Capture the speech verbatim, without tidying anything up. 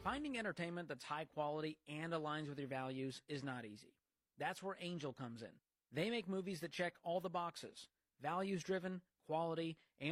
Finding entertainment that's high quality and aligns with your values is not easy. That's where Angel comes in. They make movies that check all the boxes: values-driven, quality, and